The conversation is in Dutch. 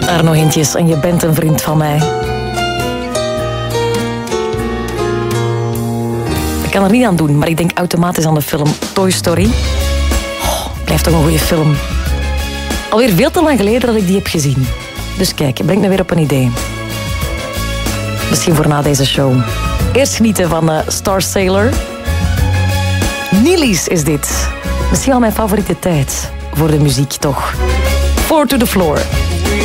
Arno Hintjes en je bent een vriend van mij. Ik kan er niet aan doen, maar ik denk automatisch aan de film Toy Story. Blijft toch een goede film. Alweer veel te lang geleden dat ik die heb gezien. Dus kijk, brengt me weer op een idee. Misschien voor na deze show. Eerst genieten van Star Sailor. Nili's is dit. Misschien wel mijn favoriete tijd voor de muziek, toch? 4 to the floor.